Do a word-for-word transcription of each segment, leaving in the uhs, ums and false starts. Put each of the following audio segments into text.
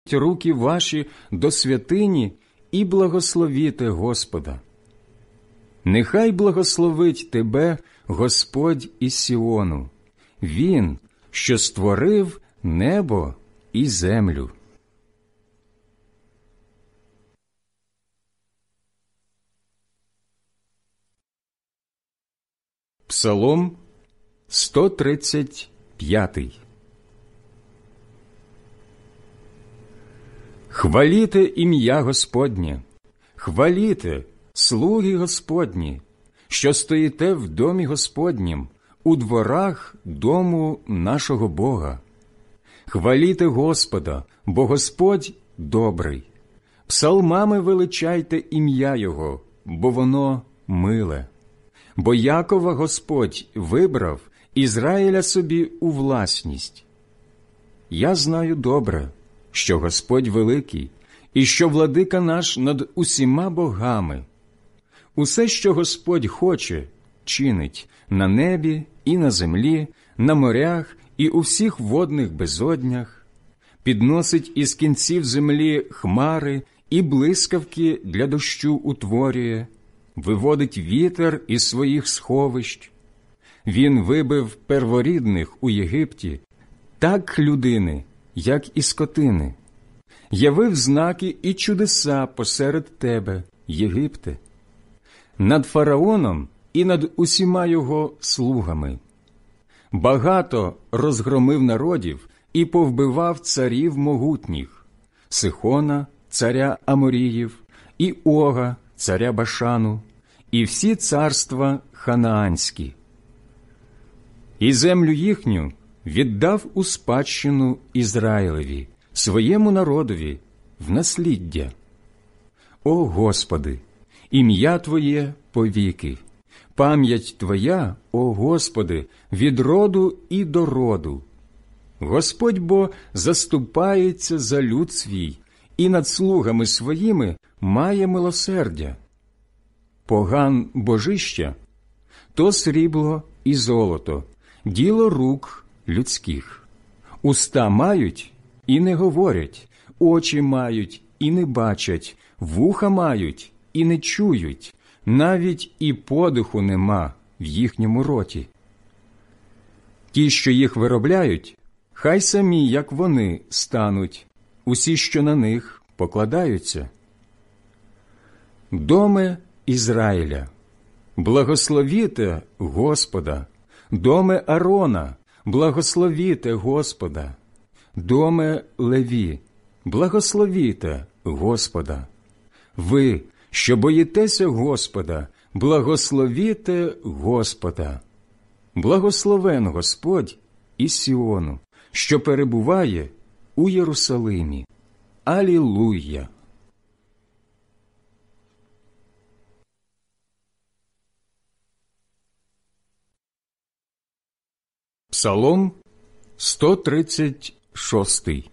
руки ваші до святині і благословіте Господа. Нехай благословить тебе Господь із Сіону, Він, що створив небо і землю. Псалом сто тридцять п'ятий. Хваліте ім'я Господнє, хваліте, слуги Господні, що стоїте в домі Господнім, у дворах дому нашого Бога. Хваліте Господа, бо Господь добрий. Псалмами величайте ім'я Його, бо воно миле. Бо Якова Господь вибрав, Ізраїля собі у власність. Я знаю добре, що Господь великий, і що владика наш над усіма богами. Усе, що Господь хоче, чинить на небі і на землі, на морях і у всіх водних безоднях, підносить із кінців землі хмари і блискавки для дощу утворює, виводить вітер із своїх сховищ. Він вибив перворідних у Єгипті, так людини, як і скотини. Явив знаки і чудеса посеред тебе, Єгипте, над фараоном і над усіма його слугами. Багато розгромив народів і повбивав царів могутніх, Сихона, царя Аморіїв, і Ога, царя Башану, і всі царства ханаанські. І землю їхню віддав у спадщину Ізраїлеві, своєму народові, в насліддя. О Господи, ім'я Твоє повіки, пам'ять Твоя, о Господи, від роду і до роду. Господь бо заступається за люд свій, і над слугами своїми має милосердя. Поган божища – то срібло і золото, діло рук людських. Уста мають і не говорять, очі мають і не бачать, вуха мають і не чують, навіть і подиху нема в їхньому роті. Ті, що їх виробляють, хай самі, як вони, стануть, усі, що на них покладаються. Доме Ізраїля, благословіте Господа, доме Арона, благословіте Господа, доме Леві, благословіте Господа. Ви, що боїтеся Господа, благословіте Господа. Благословен Господь із Сіону, що перебуває у Єрусалимі. Алілуя! Псалом сто тридцять шостий.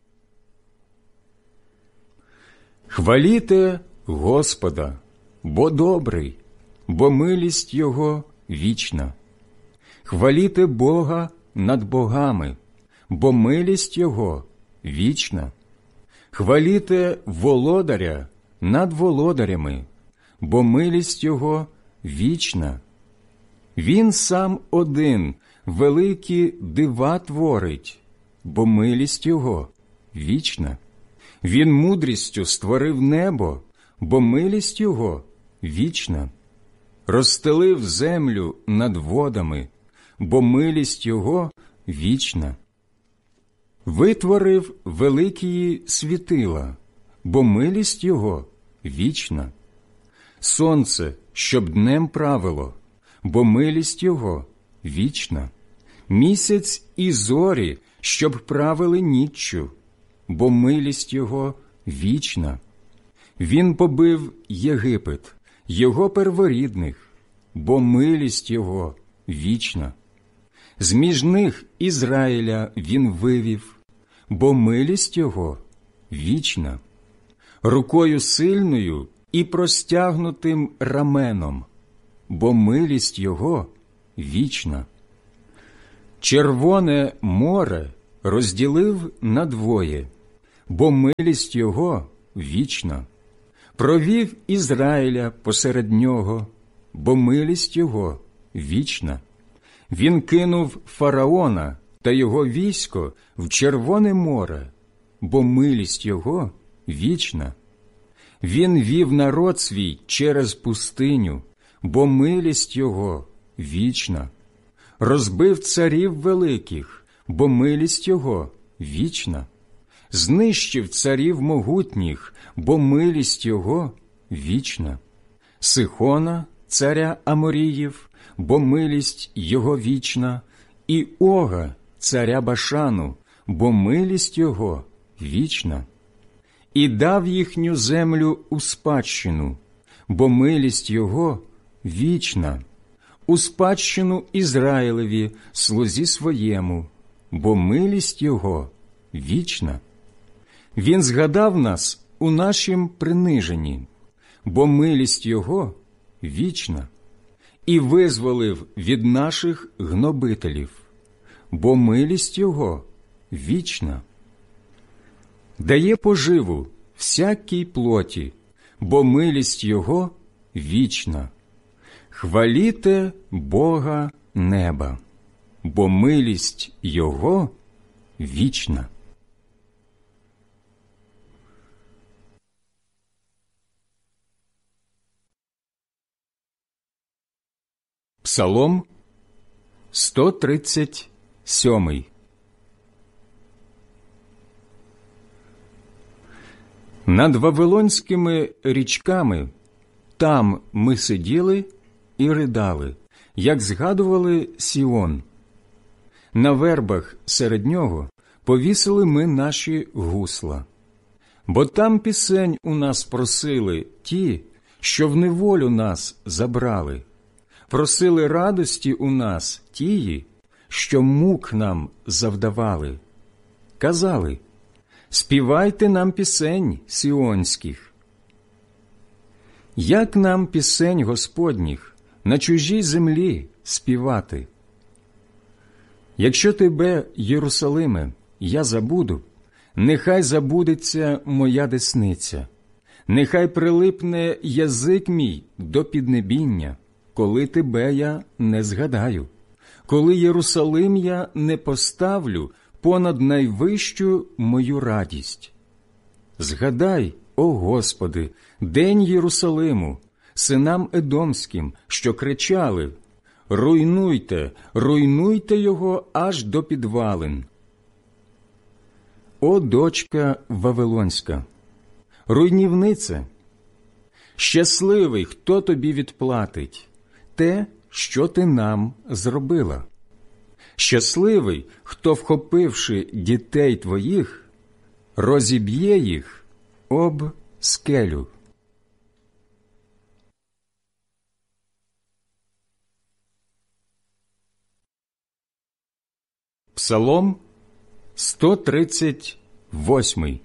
Хваліте Господа, бо добрий, бо милість Його вічна. Хваліте Бога над богами, бо милість Його вічна. Хваліте володаря над володарями, бо милість Його вічна. Він сам один великі дива творить, бо милість Його вічна. Він мудрістю створив небо, бо милість Його вічна. Розстелив землю над водами, бо милість Його вічна. Витворив великі світила, бо милість Його вічна. Сонце, щоб днем правило, бо милість Його вічна. Місяць і зорі, щоб правили ніччю, бо милість Його вічна. Він побив Єгипет, його перворідних, бо милість Його вічна. З-між них Ізраїля він вивів, бо милість Його вічна. Рукою сильною і простягнутим раменом, бо милість Його вічна. Червоне море розділив надвоє, бо милість Його вічна. Провів Ізраїля посеред нього, бо милість Його вічна. Він кинув фараона та його військо в Червоне море, бо милість Його вічна. Він вів народ свій через пустиню, бо милість Його вічна. Розбив царів великих, бо милість Його вічна. Знищив царів могутніх, бо милість Його вічна. Сихона, царя Аморіїв, бо милість Його вічна, і Ога, царя Башану, бо милість Його вічна. І дав їхню землю у спадщину, бо милість Його вічна, у спадщину Ізраїлеві, слузі своєму, бо милість Його вічна. Він згадав нас у нашім приниженні, бо милість Його вічна, і визволив від наших гнобителів, бо милість Його вічна. Дає поживу всякій плоті, бо милість Його вічна. Хваліте Бога неба, бо милість Його вічна. Псалом сто тридцять сьомий. Над Вавилонськими річками там ми сиділи і ридали, як згадували Сіон. На вербах серед нього повісили ми наші гусла. Бо там пісень у нас просили ті, що в неволю нас забрали. Просили радості у нас тії, що мук нам завдавали. Казали: співайте нам пісень сіонських. Як нам пісень Господніх на чужій землі співати? Якщо тебе, Єрусалиме, я забуду, нехай забудеться моя десниця, нехай прилипне язик мій до піднебіння, коли тебе я не згадаю, коли Єрусалим я не поставлю понад найвищу мою радість. Згадай, о Господи, день Єрусалиму, синам Едомським, що кричали: руйнуйте, руйнуйте його аж до підвалин. О, дочка Вавилонська, руйнівнице, щасливий, хто тобі відплатить те, що ти нам зробила. Щасливий, хто, вхопивши дітей твоїх, розіб'є їх об скелю. Псалом сто тридцять восьмий.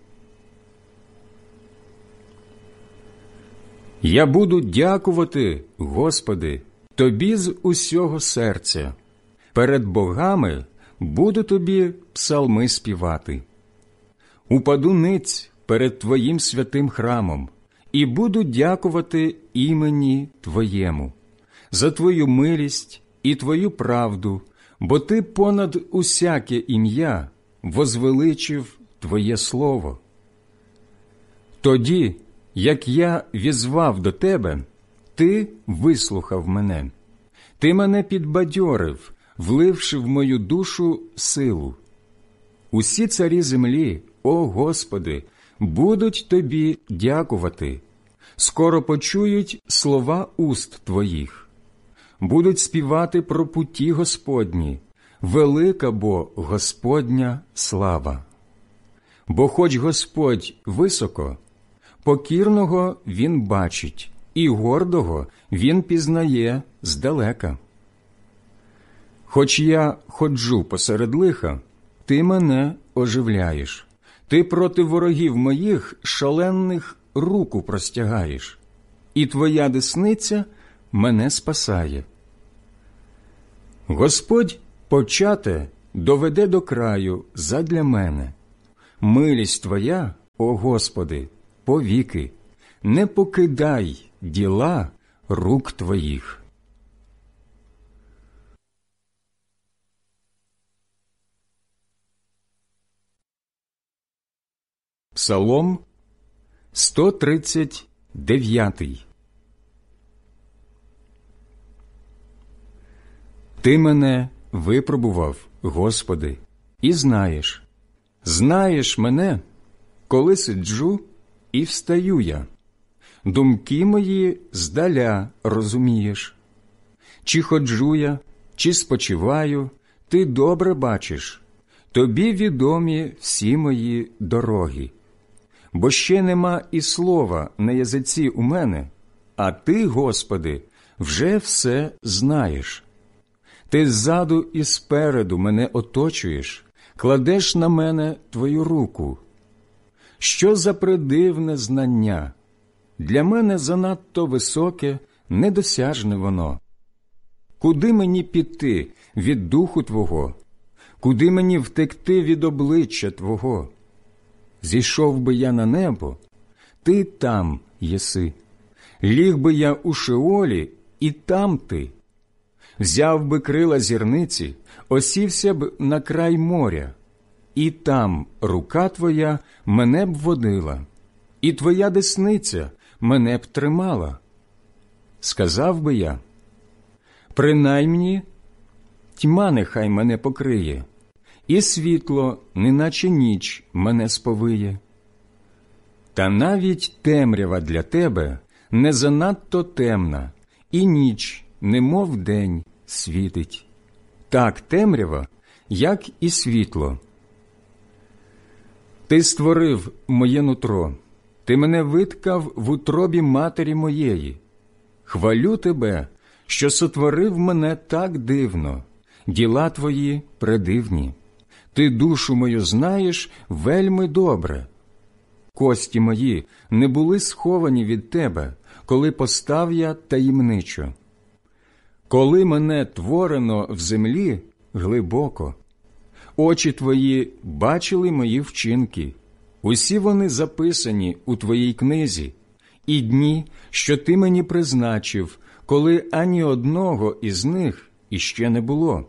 Я буду дякувати, Господи, Тобі з усього серця. Перед богами буду Тобі псалми співати. Упаду ниць перед Твоїм святим храмом і буду дякувати імені Твоєму за Твою милість і Твою правду, бо Ти понад усяке ім'я возвеличив Твоє слово. Тоді, як я візвав до Тебе, Ти вислухав мене. Ти мене підбадьорив, вливши в мою душу силу. Усі царі землі, о Господи, будуть Тобі дякувати. Скоро почують слова уст Твоїх. Будуть співати про путі Господні, велика бо Господня слава. Бо хоч Господь високо, покірного Він бачить, і гордого Він пізнає здалека. Хоч я ходжу посеред лиха, Ти мене оживляєш. Ти проти ворогів моїх шаленних руку простягаєш, і Твоя десниця мене спасає. Господь почате доведе до краю задля мене. Милість Твоя, о Господи, повіки, не покидай діла рук Твоїх. Псалом сто тридцять дев'ятий. Ти мене випробував, Господи, і знаєш. Знаєш мене, коли сиджу і встаю я. Думки мої здаля розумієш. Чи ходжу я, чи спочиваю, ти добре бачиш. Тобі відомі всі мої дороги. Бо ще нема і слова на язиці у мене, а ти, Господи, вже все знаєш. Ти ззаду і спереду мене оточуєш, кладеш на мене Твою руку. Що за придивне знання? Для мене занадто високе, недосяжне воно. Куди мені піти від духу Твого? Куди мені втекти від обличчя Твого? Зійшов би я на небо, Ти там єси. Ліг би я у Шеолі, і там Ти. Взяв би крила зірниці, осівся б на край моря, і там рука Твоя мене б водила, і Твоя десниця мене б тримала. Сказав би я, принаймні, тьма нехай мене покриє, і світло, неначе ніч, мене сповиє. Та навіть темрява для Тебе не занадто темна, і ніч, немов день, світить. Так темрява, як і світло. Ти створив моє нутро, Ти мене виткав в утробі матері моєї. Хвалю Тебе, що сотворив мене так дивно, діла Твої предивні. Ти душу мою знаєш вельми добре. Кості мої не були сховані від Тебе, коли постав я таємничо. Коли мене творено в землі глибоко, очі Твої бачили мої вчинки, усі вони записані у Твоїй книзі, і дні, що Ти мені призначив, коли ані одного із них іще не було.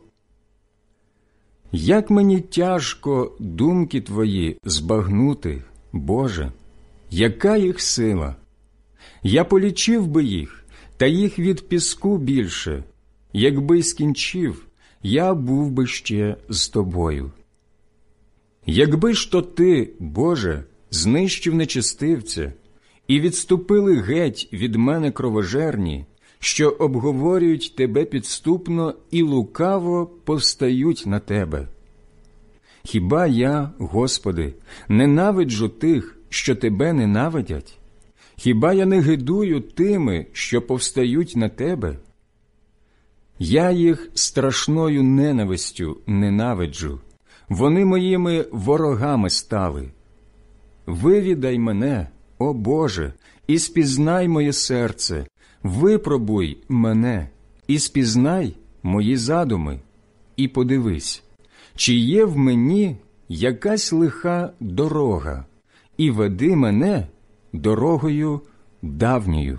Як мені тяжко думки Твої збагнути, Боже, яка їх сила! Я полічив би їх, та їх від піску більше. Якби скінчив, я був би ще з Тобою. Якби ж то Ти, Боже, знищив нечестивця, і відступили геть від мене кровожерні, що обговорюють Тебе підступно і лукаво повстають на Тебе. Хіба я, Господи, ненавиджу тих, що Тебе ненавидять? Хіба я не гидую тими, що повстають на Тебе? Я їх страшною ненавистю ненавиджу, вони моїми ворогами стали. Вивідай мене, о Боже, і спізнай моє серце, випробуй мене, і спізнай мої задуми, і подивись, чи є в мені якась лиха дорога, і веди мене дорогою давньою.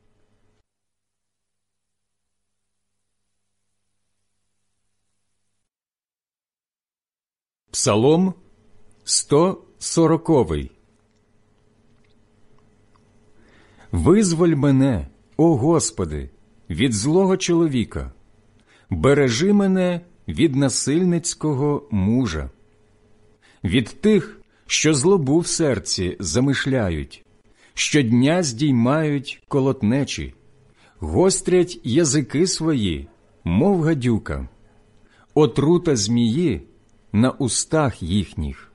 Псалом сто сороковий. Визволь мене, о Господи, від злого чоловіка, бережи мене від насильницького мужа, від тих, що злобу в серці замишляють, щодня здіймають колотнечі, гострять язики свої, мов гадюка, отрута змії на устах їхніх.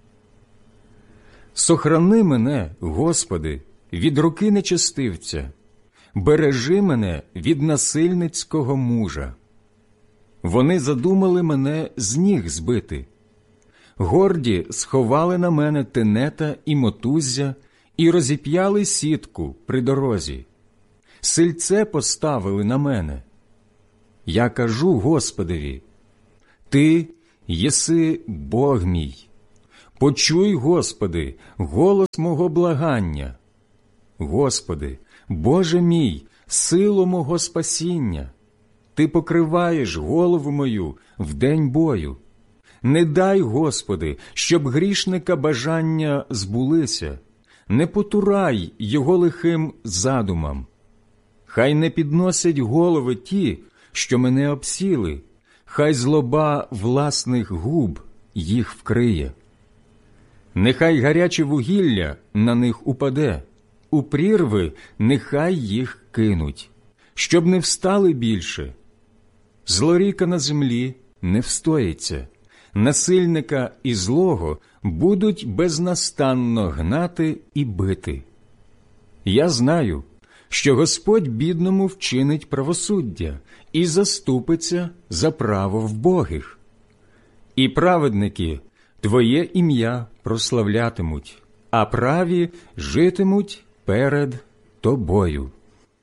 Сохрани мене, Господи, від руки нечестивця, бережи мене від насильницького мужа. Вони задумали мене з ніг збити. Горді сховали на мене тенета і мотуззя і розіп'яли сітку при дорозі. Сильце поставили на мене. Я кажу Господеві: Ти єси Бог мій. Почуй, Господи, голос мого благання. Господи, Боже мій, силу мого спасіння, Ти покриваєш голову мою в день бою. Не дай, Господи, щоб грішника бажання збулися, не потурай його лихим задумам. Хай не підносять голови ті, що мене обсіли, хай злоба власних губ їх вкриє. Нехай гаряче вугілля на них упаде, у прірви нехай їх кинуть, щоб не встали більше. Злоріка на землі не встоїться, насильника і злого будуть безнастанно гнати і бити. Я знаю, що Господь бідному вчинить правосуддя і заступиться за право вбогих. І праведники Твоє ім'я прославлятимуть, а праві житимуть перед Тобою.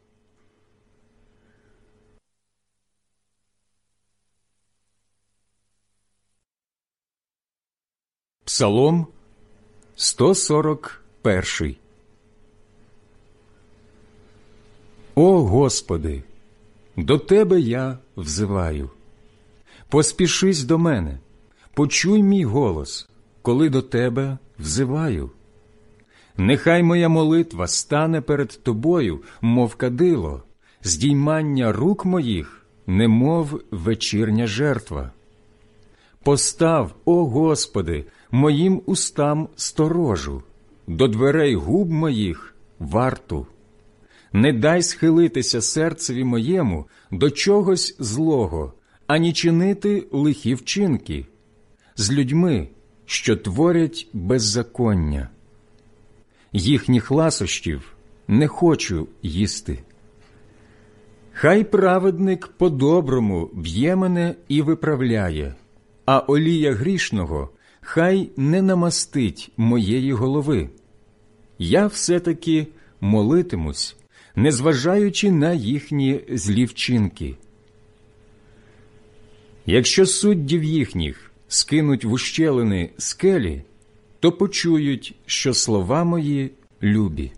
Псалом сто сорок перший. О Господи, до Тебе я взиваю. Поспішись до мене, почуй мій голос, коли до Тебе взиваю. Нехай моя молитва стане перед Тобою, мов кадило, здіймання рук моїх, немов вечірня жертва. Постав, о Господи, моїм устам сторожу, до дверей губ моїх варту. Не дай схилитися серцеві моєму до чогось злого, ані чинити лихі вчинки з людьми, що творять беззаконня. Їхніх ласощів не хочу їсти. Хай праведник по-доброму б'є мене і виправляє, а олія грішного хай не намастить моєї голови. Я все-таки молитимусь, незважаючи на їхні злі вчинки. Якщо суддів їхніх скинуть в ущелини скелі, то почують, що слова мої любі.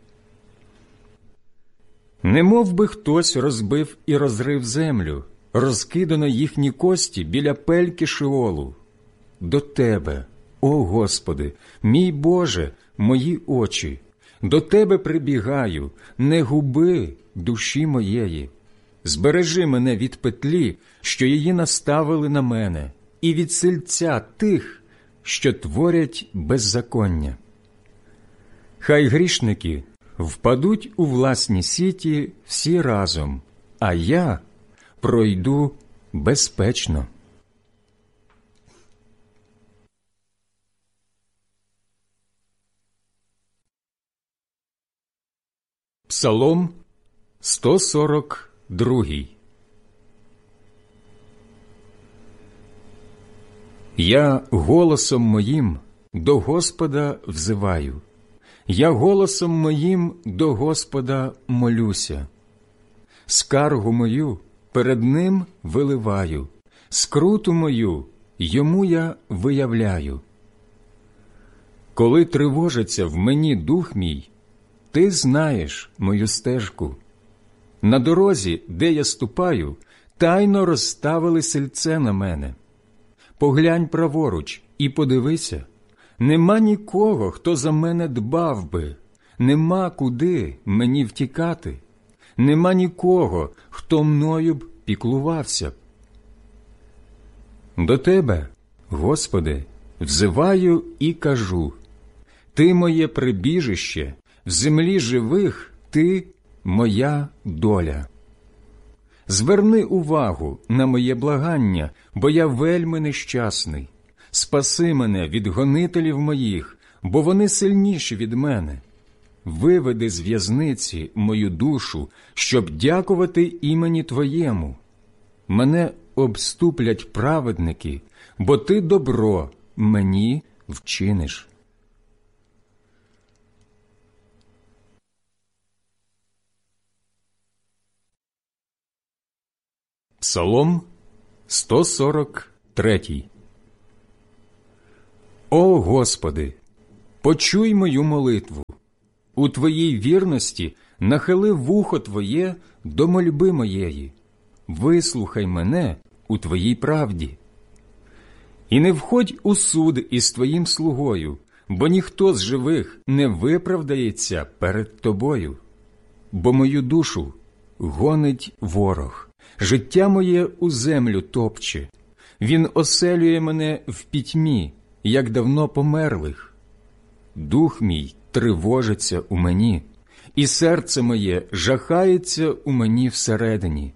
Немов би хтось розбив і розрив землю, розкидано їхні кості біля пельки Шеолу. До Тебе, о Господи, мій Боже, мої очі, до Тебе прибігаю, не губи душі моєї. Збережи мене від петлі, що її наставили на мене, і від сильця тих, що творять беззаконня. Хай грішники впадуть у власні сіті всі разом, а я пройду безпечно. Псалом сто сорок другий. Я голосом моїм до Господа взиваю, я голосом моїм до Господа молюся. Скаргу мою перед Ним виливаю, скруту мою Йому я виявляю. Коли тривожиться в мені дух мій, Ти знаєш мою стежку. На дорозі, де я ступаю, тайно розставили сильце на мене. Поглянь праворуч і подивися, нема нікого, хто за мене дбав би, нема куди мені втікати, нема нікого, хто мною б піклувався б. До Тебе, Господи, взиваю і кажу, Ти моє прибіжище, в землі живих Ти моя доля. Зверни увагу на моє благання, бо я вельми нещасний. Спаси мене від гонителів моїх, бо вони сильніші від мене. Виведи з в'язниці мою душу, щоб дякувати імені Твоєму. Мене обступлять праведники, бо Ти добро мені вчиниш. Псалом сто сорок третій. О Господи, почуй мою молитву. У Твоїй вірності нахили вухо Твоє до мольби моєї. Вислухай мене у Твоїй правді. І не входь у суд із Твоїм слугою, бо ніхто з живих не виправдається перед Тобою. Бо мою душу гонить ворог, життя моє у землю топче. Він оселює мене в пітьмі, як давно померлих. Дух мій тривожиться у мені, і серце моє жахається у мені всередині.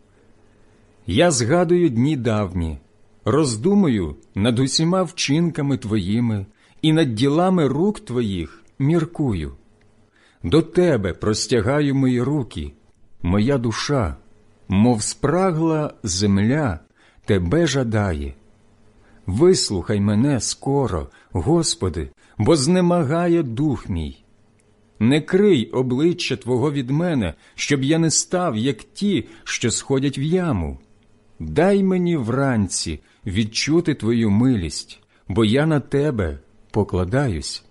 Я згадую дні давні, роздумую над усіма вчинками Твоїми і над ділами рук Твоїх міркую. До Тебе простягаю мої руки, моя душа, мов спрагла земля, Тебе жадає. Вислухай мене скоро, Господи, бо знемагає дух мій. Не крий обличчя Твого від мене, щоб я не став, як ті, що сходять в яму. Дай мені вранці відчути Твою милість, бо я на Тебе покладаюсь.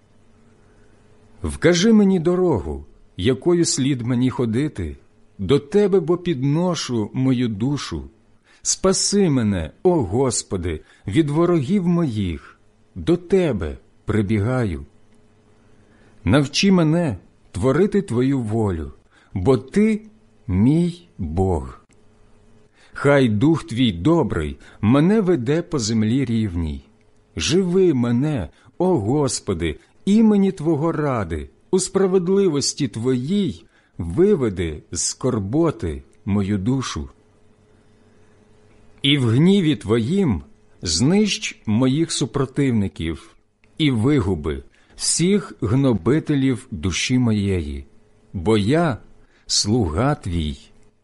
Вкажи мені дорогу, якою слід мені ходити, до Тебе, бо підношу мою душу. Спаси мене, о Господи, від ворогів моїх, до Тебе прибігаю. Навчи мене творити Твою волю, бо Ти мій Бог. Хай Дух Твій добрий мене веде по землі рівній. Живи мене, о Господи, імені Твого ради, у справедливості Твоїй виведи з скорботи мою душу. І в гніві Твоїм знищ моїх супротивників і вигуби всіх гнобителів душі моєї, бо я слуга Твій.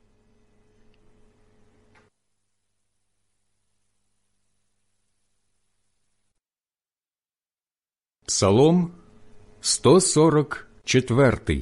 Псалом сто сорок четвертий.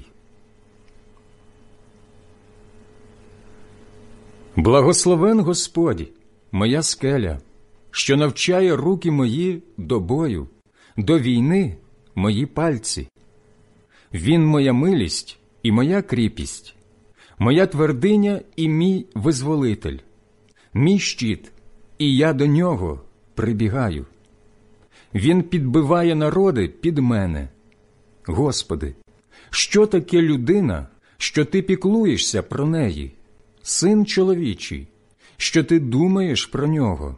Благословен Господь, моя скеля, що навчає руки мої до бою, до війни мої пальці. Він моя милість і моя кріпість, моя твердиня і мій визволитель, мій щит, і я до нього прибігаю. Він підбиває народи під мене. Господи, що таке людина, що Ти піклуєшся про неї? Син чоловічий, що Ти думаєш про нього?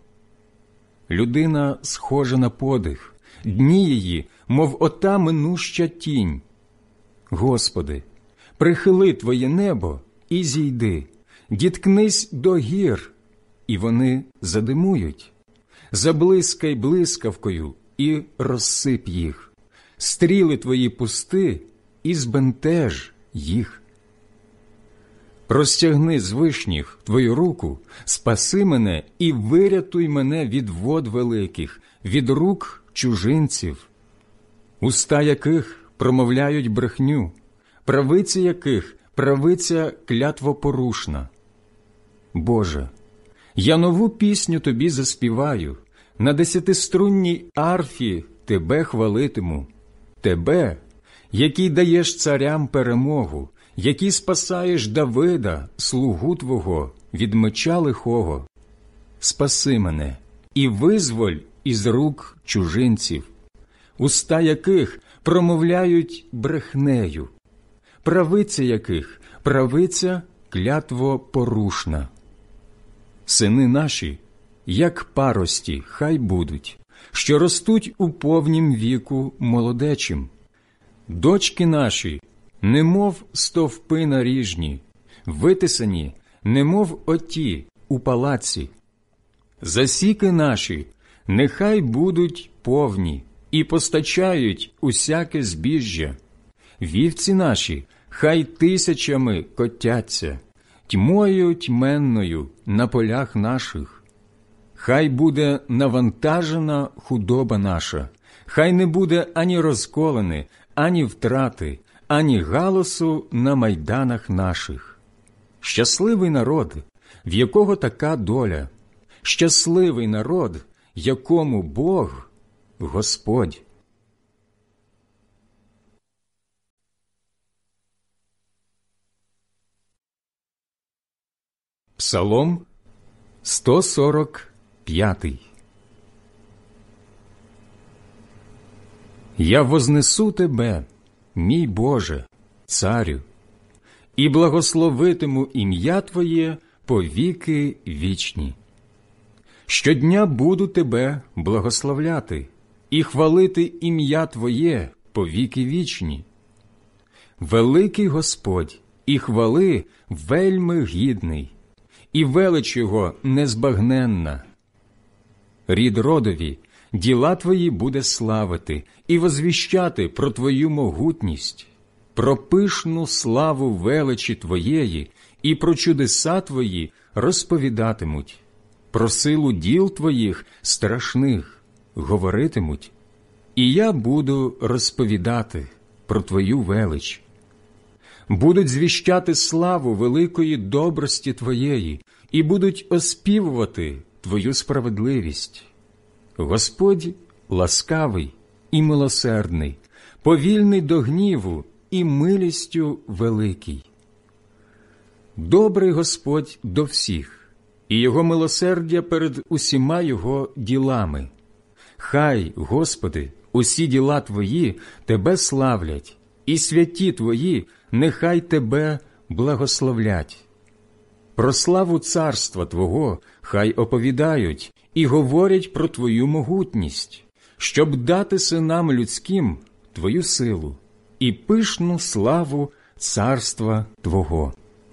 Людина схожа на подих, дні її, мов ота минуща тінь. Господи, прихили Твоє небо і зійди, діткнись до гір, і вони задимують. Заблискай блискавкою і розсип їх. Стріли Твої пусти і збентеж їх. Розтягни з вишніх Твою руку, спаси мене і вирятуй мене від вод великих, від рук чужинців, уста яких промовляють брехню, правиці яких правиця клятвопорушна. Боже, я нову пісню Тобі заспіваю, на десятиструнній арфі Тебе хвалитиму, Тебе, який даєш царям перемогу, який спасаєш Давида, слугу Твого, від меча лихого. Спаси мене і визволь із рук чужинців, уста яких промовляють брехнею, правиця яких правиця клятвопорушна. Сини наші, як парості, хай будуть, що ростуть у повнім віку молодечим. Дочки наші, немов стовпи наріжні, витисані, немов оті у палаці. Засіки наші, нехай будуть повні і постачають усяке збіжжя. Вівці наші, хай тисячами котяться, тьмою тьменною на полях наших. Хай буде навантажена худоба наша, хай не буде ані розколини, ані втрати, ані галасу на майданах наших. Щасливий народ, в якого така доля, щасливий народ, якому Бог Господь. Псалом сто сорок п'ятий. Я вознесу Тебе, мій Боже, Царю, і благословитиму ім'я Твоє по віки вічні. Щодня буду Тебе благословляти і хвалити ім'я Твоє по віки вічні. Великий Господь, і хвали вельми гідний, і велич Його незбагненна. Рід родові, діла Твої буде славити і возвіщати про Твою могутність, про пишну славу величі Твоєї і про чудеса Твої розповідатимуть, про силу діл Твоїх страшних говоритимуть, і я буду розповідати про Твою велич. Будуть звіщати славу великої добрості Твоєї і будуть оспівувати Твою справедливість. Господь ласкавий і милосердний, повільний до гніву і милістю великий. Добрий Господь до всіх, і Його милосердя перед усіма Його ділами. Хай, Господи, усі діла Твої Тебе славлять, і святі Твої нехай Тебе благословлять. Про славу царства Твого хай оповідають і говорять про Твою могутність, щоб дати синам людським Твою силу і пишну славу царства Твого.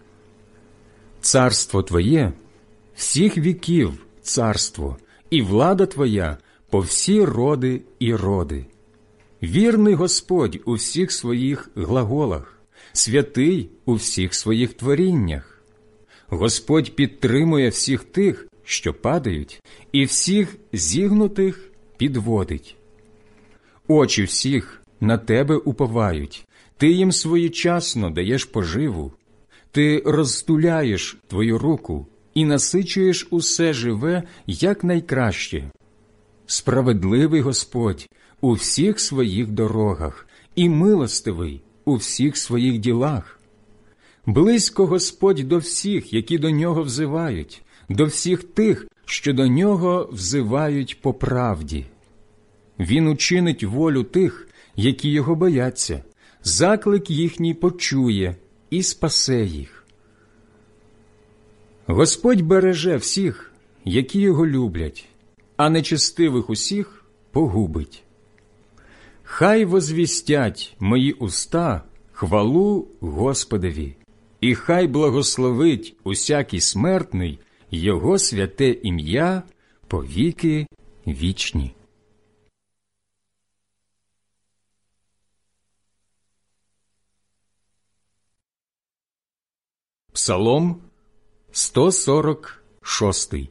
Царство Твоє – всіх віків царство, і влада Твоя по всі роди і роди. Вірний Господь у всіх своїх глаголах, святий у всіх своїх творіннях. Господь підтримує всіх тих, що падають, і всіх зігнутих підводить. Очі всіх на Тебе уповають, Ти їм своєчасно даєш поживу. Ти розтуляєш Твою руку і насичуєш усе живе якнайкраще. Справедливий Господь у всіх своїх дорогах і милостивий у всіх своїх ділах. Близько Господь до всіх, які до Нього взивають, до всіх тих, що до Нього взивають по правді. Він учинить волю тих, які Його бояться, заклик їхній почує і спасе їх. Господь береже всіх, які Його люблять, а нечестивих усіх погубить. Хай возвістять мої уста хвалу Господові, і хай благословить усякий смертний Його святе ім'я по віки вічні. Псалом сто сорок шостий.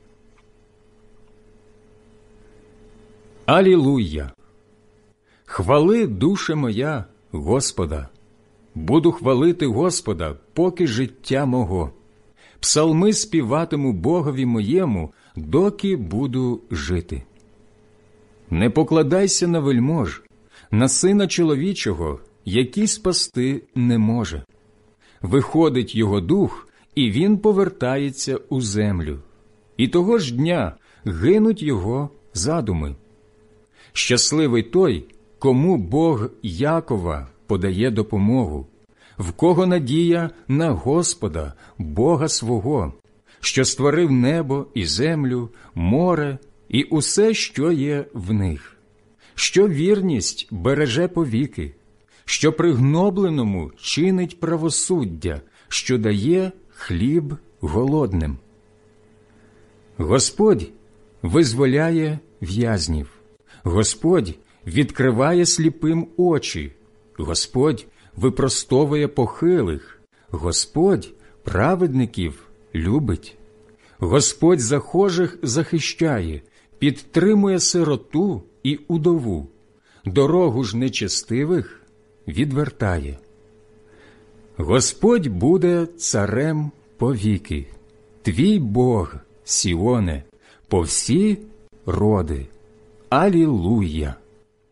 Алілуя! Хвали, душе моя, Господа! Буду хвалити Господа, поки життя мого. Псалми співатиму Богові моєму, доки буду жити. Не покладайся на вельмож, на сина чоловічого, який спасти не може. Виходить його дух, і він повертається у землю. І того ж дня гинуть його задуми. Щасливий той, кому Бог Якова подає допомогу, в кого надія на Господа, Бога свого, що створив небо і землю, море і усе, що є в них, що вірність береже повіки, що пригнобленому чинить правосуддя, що дає хліб голодним. Господь визволяє в'язнів, Господь відкриває сліпим очі, Господь випростовує похилих, Господь праведників любить. Господь захожих захищає, підтримує сироту і удову, дорогу ж нечестивих відвертає. Господь буде царем повіки, твій Бог, Сіоне, по всі роди. Алілуя!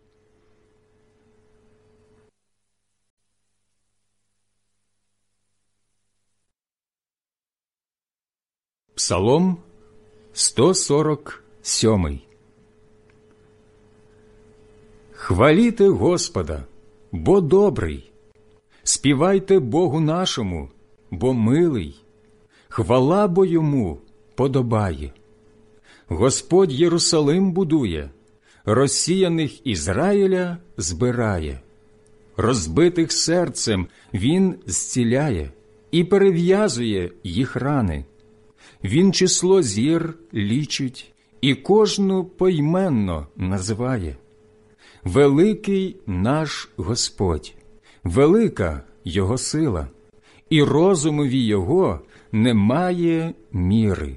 Псалом сто сорок сьомий. Хваліте Господа, бо добрий, співайте Богу нашому, бо милий, хвала бо йому подобає. Господь Єрусалим будує, розсіяних Ізраїля збирає. Розбитих серцем він зціляє і перев'язує їх рани. Він число зір лічить і кожну поіменно називає. Великий наш Господь, велика Його сила, і розумові Його немає міри.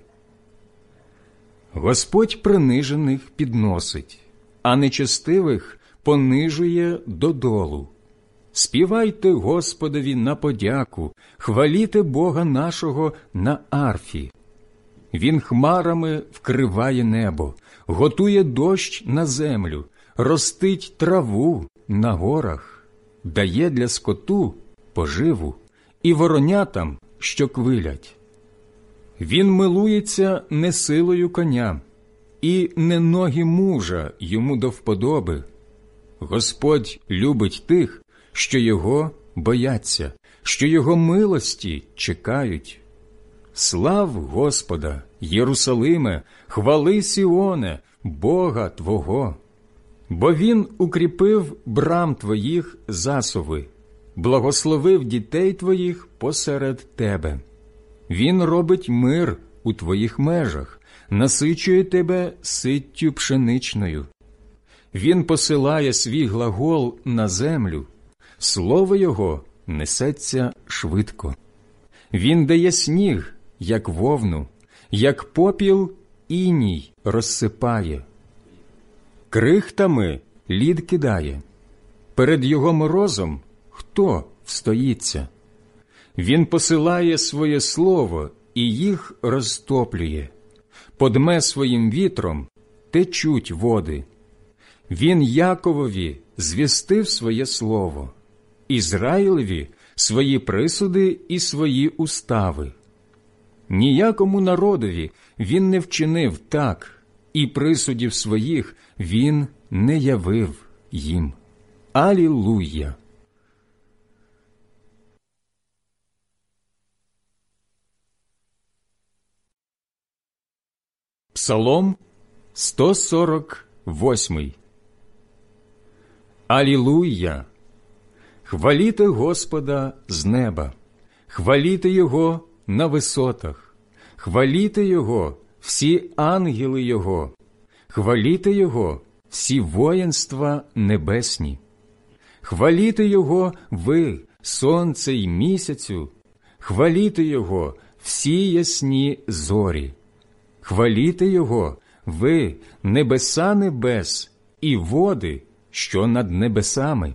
Господь принижених підносить, а нечестивих понижує додолу. Співайте Господові на подяку, хваліте Бога нашого на арфі. Він хмарами вкриває небо, готує дощ на землю, ростить траву на горах, дає для скоту поживу і воронятам, що квилять. Він милується не силою коня, і не ноги мужа йому до вподоби. Господь любить тих, що його бояться, що його милості чекають. Слав Господа, Єрусалиме, хвали Сіоне, Бога Твого. Бо Він укріпив брам Твоїх засови, благословив дітей Твоїх посеред Тебе. Він робить мир у Твоїх межах, насичує Тебе ситтю пшеничною. Він посилає свій глагол на землю, слово Його несеться швидко. Він дає сніг, як вовну, як попіл іній розсипає. Крихтами лід кидає. Перед його морозом хто встоїться? Він посилає своє слово і їх розтоплює. Подме своїм вітром течуть води. Він Яковові звістив своє слово, Ізраїлеві свої присуди і свої устави. Ніякому народові він не вчинив так, і присудів своїх він не явив їм. Алілуя! Псалом сто сорок восьмий. Алілуя! Хваліте Господа з неба, хваліте Його на висотах, хваліте Його всі ангели Його, хваліте Його всі воїнства небесні. Хваліте Його ви, сонце й місяцю, хваліте Його всі ясні зорі. Хваліте Його ви, небеса небес і води, що над небесами.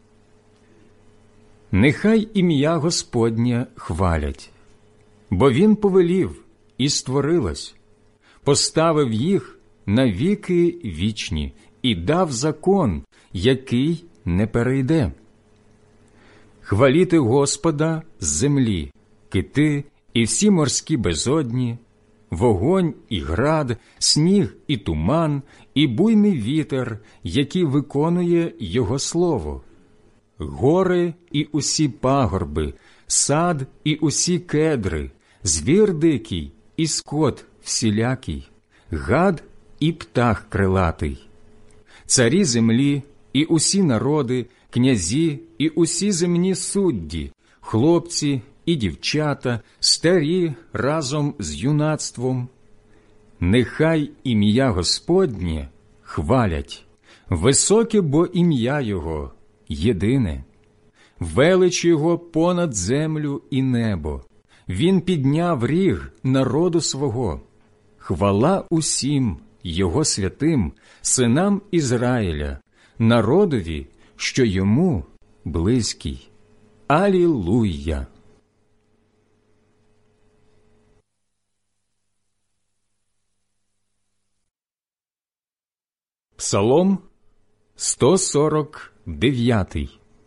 Нехай ім'я Господнє хвалять, бо Він повелів і створилось, поставив їх на віки вічні і дав закон, який не перейде. Хваліте Господа з землі, кити і всі морські безодні, вогонь і град, сніг і туман, і буйний вітер, який виконує Його слово, гори і усі пагорби, сад і усі кедри, звір дикий і скот всілякий, гад і птах крилатий, царі землі і усі народи, князі і усі земні судді, хлопці і дівчата, старі разом з юнацтвом. Нехай ім'я Господнє хвалять, високе бо ім'я Його єдине, велич Його понад землю і небо. Він підняв ріг народу свого. Хвала усім Його святим, синам Ізраїля, народові, що йому близький. Алілуя! Псалом сто сорок дев'ять.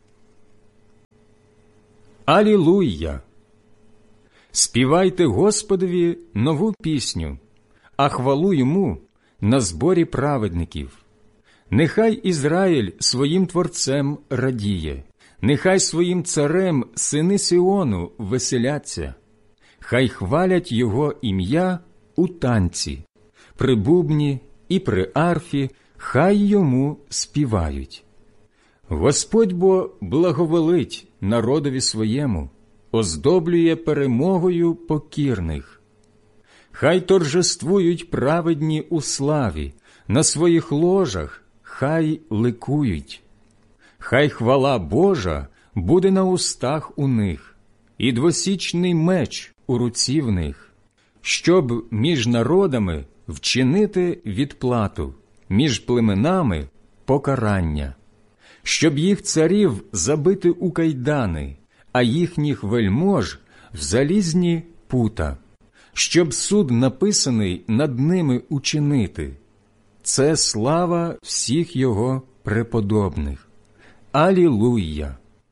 Алілуя! Співайте Господові нову пісню, а хвалу Йому на зборі праведників. Нехай Ізраїль своїм Творцем радіє, нехай своїм царем сини Сіону веселяться. Хай хвалять Його ім'я у танці, при бубні і при арфі хай Йому співають. Господь бо благоволить народові своєму, оздоблює перемогою покірних. Хай торжествують праведні у славі, на своїх ложах хай ликують. Хай хвала Божа буде на устах у них, і двосічний меч у руці в них, щоб між народами вчинити відплату, між племенами покарання, щоб їх царів забити у кайдани, а їхніх вельмож в залізні пута, щоб суд написаний над ними учинити. Це слава всіх Його преподобних. Алілуя!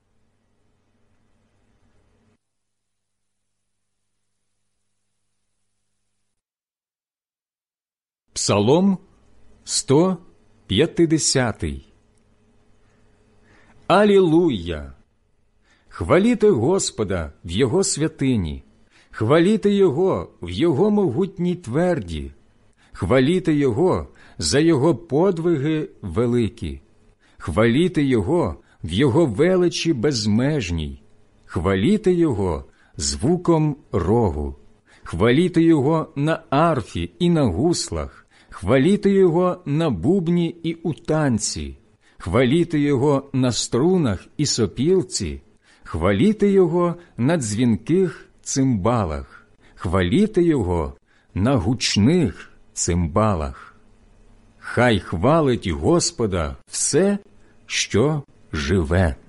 Псалом сто п'ятдесят. Алілуя! Хваліте Господа в Його святині, хваліте Його в Його могутній тверді, хваліте Його за Його подвиги великі, хваліте Його в Його величі безмежній, хваліте Його звуком рогу, хваліте Його на арфі і на гуслах, хваліте Його на бубні і у танці, хваліте Його на струнах і сопілці, хваліте Його на дзвінких цимбалах, хваліте Його на гучних цимбалах. Хай хвалить Господа все, що живе.